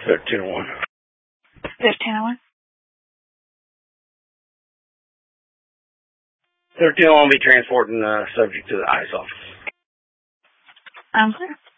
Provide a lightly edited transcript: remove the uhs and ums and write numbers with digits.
1301. 1501. 1301 will be transporting subject to the ICE office. I'm clear.